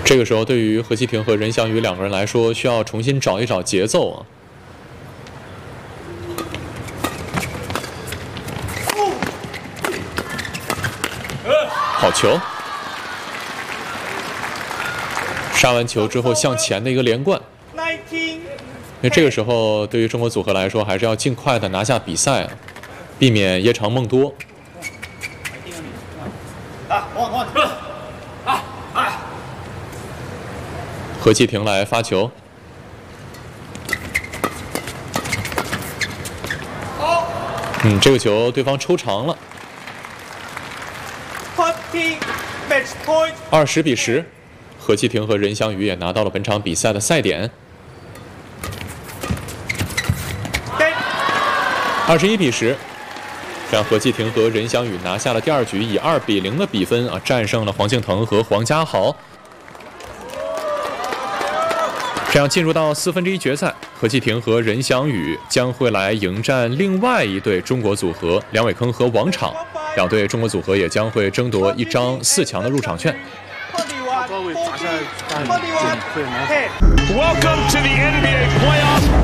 这个时候，对于何其廷和任翔宇两个人来说，需要重新找一找节奏啊。好球！杀完球之后向前的一个连贯。因为这个时候，对于中国组合来说，还是要尽快的拿下比赛啊，避免夜长梦多。何其廷来发球。这个球对方抽长了。20比10，何其廷和任翔宇也拿到了本场比赛的赛点。21比10，让何其廷和任翔宇拿下了第2局，以2比0的比分啊战胜了黄敬腾和黄家豪。这样进入到1/4决赛，何其廷和任翔宇将会来迎战另外一对中国组合梁伟铿和王昶，两队中国组合也将会争夺1张4强的入场券。 Welcome to the NBA playoffs.